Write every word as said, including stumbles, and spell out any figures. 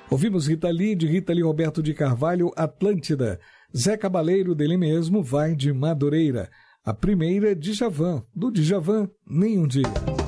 Ouvimos Rita Lee, de Rita Lee Roberto de Carvalho, Atlântida. Zé Cabaleiro, dele mesmo, Vai de Madureira. A primeira, Djavan, do Djavan, Nem Um Dia.